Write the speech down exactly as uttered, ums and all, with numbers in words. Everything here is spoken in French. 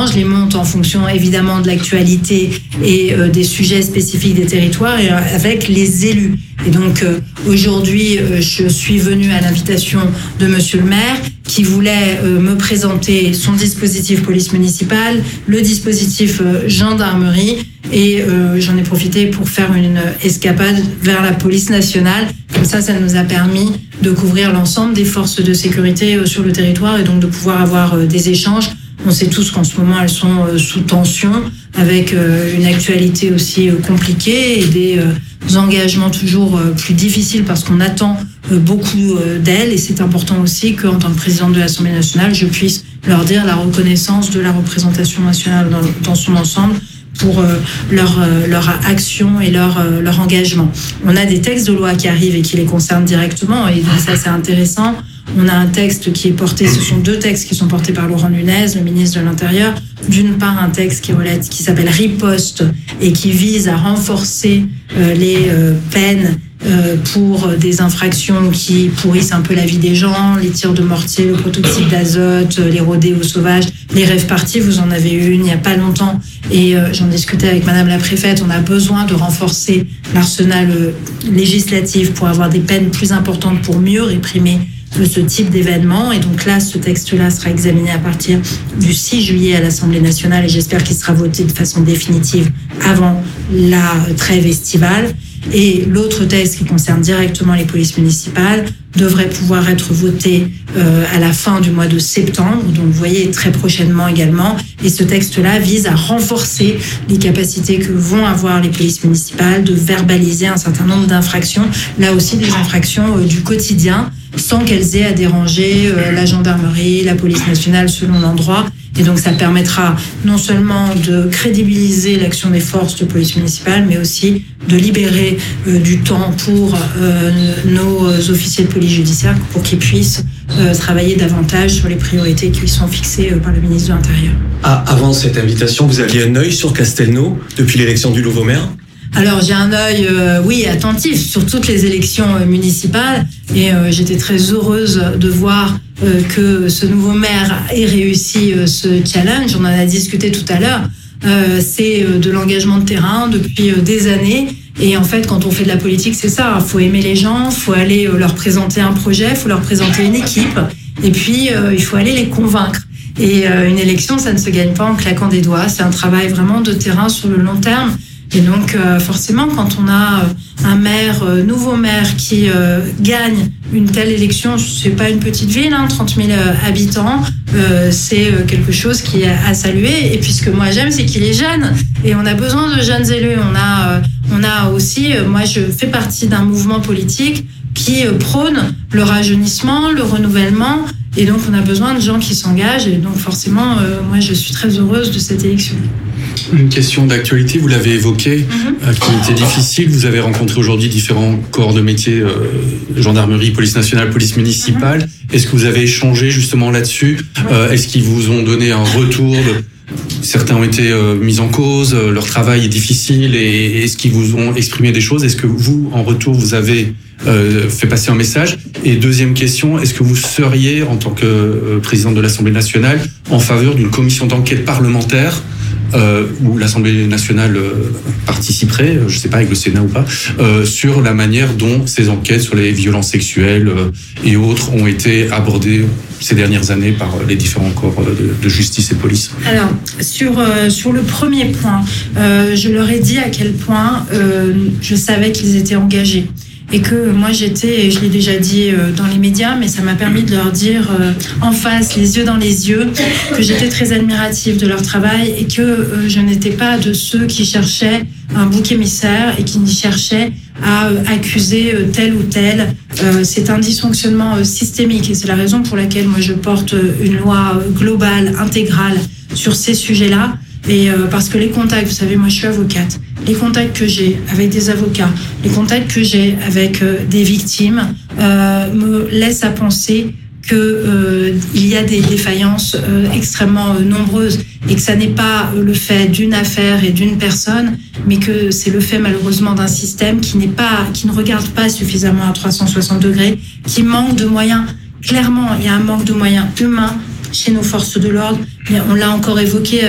Je les monte en fonction évidemment de l'actualité et euh, des sujets spécifiques des territoires et euh, avec les élus. Et donc euh, aujourd'hui, euh, je suis venue à l'invitation de Monsieur le maire qui voulait euh, me présenter son dispositif police municipale, le dispositif euh, gendarmerie et euh, j'en ai profité pour faire une escapade vers la police nationale. Comme ça, ça nous a permis de couvrir l'ensemble des forces de sécurité euh, sur le territoire et donc de pouvoir avoir euh, des échanges. On sait tous qu'en ce moment, elles sont euh, sous tension, avec euh, une actualité aussi euh, compliquée et des euh, engagements toujours euh, plus difficiles parce qu'on attend euh, beaucoup euh, d'elles. Et c'est important aussi qu'en tant que présidente de l'Assemblée nationale, je puisse leur dire la reconnaissance de la représentation nationale dans, dans son ensemble pour euh, leur, euh, leur action et leur, euh, leur engagement. On a des textes de loi qui arrivent et qui les concernent directement, et donc ça, c'est intéressant. On a un texte qui est porté, ce sont deux textes qui sont portés par Laurent Nunez, le ministre de l'Intérieur. D'une part, un texte qui, relève, qui s'appelle Riposte et qui vise à renforcer euh, les euh, peines euh, pour des infractions qui pourrissent un peu la vie des gens, les tirs de mortier, le protoxyde d'azote, les rodéos sauvages, les rave-parties. Vous en avez eu une il n'y a pas longtemps et euh, j'en discutais avec Madame la préfète. On a besoin de renforcer l'arsenal euh, législatif pour avoir des peines plus importantes pour mieux réprimer de ce type d'événement. Et donc là, ce texte-là sera examiné à partir du six juillet à l'Assemblée nationale et j'espère qu'il sera voté de façon définitive avant la trêve estivale. Et l'autre texte qui concerne directement les polices municipales devrait pouvoir être voté euh, à la fin du mois de septembre, donc vous voyez très prochainement également. Et ce texte-là vise à renforcer les capacités que vont avoir les polices municipales de verbaliser un certain nombre d'infractions, là aussi des infractions euh, du quotidien, sans qu'elles aient à déranger euh, la gendarmerie, la police nationale selon l'endroit. Et donc ça permettra non seulement de crédibiliser l'action des forces de police municipale, mais aussi de libérer euh, du temps pour euh, nos officiers de police judiciaire pour qu'ils puissent euh, travailler davantage sur les priorités qui sont fixées euh, par le ministre de l'Intérieur. Ah, avant cette invitation, vous aviez un œil sur Castelnau depuis l'élection du nouveau maire ? Alors j'ai un œil, euh, oui, attentif sur toutes les élections euh, municipales et euh, j'étais très heureuse de voir euh, que ce nouveau maire ait réussi euh, ce challenge. On en a discuté tout à l'heure. Euh, c'est euh, de l'engagement de terrain depuis euh, des années. Et en fait, quand on fait de la politique, c'est ça. Il faut aimer les gens, il faut aller euh, leur présenter un projet, il faut leur présenter une équipe. Et puis, euh, il faut aller les convaincre. Et euh, une élection, ça ne se gagne pas en claquant des doigts. C'est un travail vraiment de terrain sur le long terme. Et donc, euh, forcément, quand on a euh, un maire, euh, nouveau maire qui euh, gagne une telle élection, c'est pas une petite ville, hein, trente mille euh, habitants, euh, c'est euh, quelque chose qui est à saluer. Et puis, ce que moi j'aime, c'est qu'il est jeune. Et on a besoin de jeunes élus. On a, euh, on a aussi, euh, moi je fais partie d'un mouvement politique qui euh, prône le rajeunissement, le renouvellement. Et donc, on a besoin de gens qui s'engagent. Et donc, forcément, euh, moi, je suis très heureuse de cette élection. Une question d'actualité, vous l'avez évoqué, mm-hmm. euh, qui était difficile. Vous avez rencontré aujourd'hui différents corps de métier, euh, gendarmerie, police nationale, police municipale. Mm-hmm. Est-ce que vous avez échangé justement là-dessus ? Ouais. euh, Est-ce qu'ils vous ont donné un retour de... Certains ont été euh, mis en cause, euh, leur travail est difficile. Et est-ce qu'ils vous ont exprimé des choses ? Est-ce que vous, en retour, vous avez euh, fait passer un message ? Et deuxième question, est-ce que vous seriez, en tant que euh, présidente de l'Assemblée nationale, en faveur d'une commission d'enquête parlementaire Euh, où l'Assemblée nationale euh, participerait, je ne sais pas avec le Sénat ou pas, euh, sur la manière dont ces enquêtes sur les violences sexuelles euh, et autres ont été abordées ces dernières années par les différents corps de, de justice et de police. Alors, sur, euh, sur le premier point, euh, je leur ai dit à quel point euh, je savais qu'ils étaient engagés. Et que moi j'étais, et je l'ai déjà dit dans les médias, mais ça m'a permis de leur dire en face, les yeux dans les yeux, que j'étais très admirative de leur travail et que je n'étais pas de ceux qui cherchaient un bouc émissaire et qui cherchaient à accuser tel ou tel. C'est un dysfonctionnement systémique et c'est la raison pour laquelle moi je porte une loi globale, intégrale sur ces sujets-là. Et euh, parce que les contacts, vous savez, moi je suis avocate, les contacts que j'ai avec des avocats, les contacts que j'ai avec euh, des victimes euh, me laissent à penser qu'il euh, y a des défaillances euh, extrêmement euh, nombreuses et que ça n'est pas le fait d'une affaire et d'une personne, mais que c'est le fait malheureusement d'un système qui n'est pas, qui ne regarde pas suffisamment à trois cent soixante degrés, qui manque de moyens. Clairement, il y a un manque de moyens humains chez nos forces de l'ordre. On l'a encore évoqué